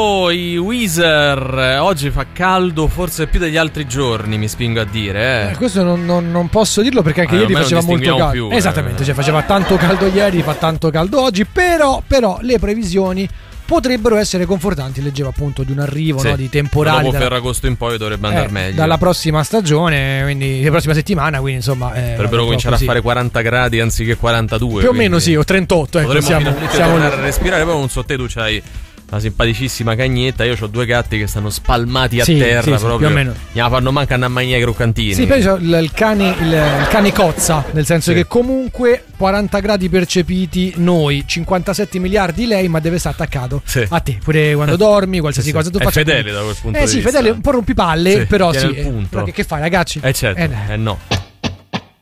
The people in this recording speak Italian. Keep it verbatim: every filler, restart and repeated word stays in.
Oh, i Weezer. Oggi fa caldo forse più degli altri giorni, mi spingo a dire. Eh. Eh, questo non, non, non posso dirlo perché anche eh, ieri faceva molto caldo. Più, Esattamente, eh. cioè faceva tanto caldo ieri, fa tanto caldo oggi. Però, però le previsioni potrebbero essere confortanti. Leggevo appunto di un arrivo, sì, no, di temporali dopo dalla, Ferragosto in poi dovrebbe andare eh, meglio dalla prossima stagione, quindi la prossima settimana, quindi insomma eh, dovrebbero cominciare così. a fare quaranta gradi anziché quarantadue, più o meno, sì, o trentotto, ecco, potremmo siamo, finalmente siamo tornare a respirare. Poi non so te, tu c'hai una simpaticissima cagnetta, io ho due gatti che stanno spalmati a sì, terra, sì, sì, proprio più o meno. mi fanno manca una magna ai croccantini. Sì, poi c'ho il, il cane il, il cane cozza, nel senso sì. che comunque quaranta gradi percepiti noi, cinquantasette miliardi lei, ma deve stare attaccato sì. a te pure quando dormi, qualsiasi sì, cosa tu è faccia. fedele da quel punto eh di sì, vista. fedele, un po' rompipalle, sì, però tiene sì. il punto. Però che, che fai, ragazzi? Eh certo, eh, eh no.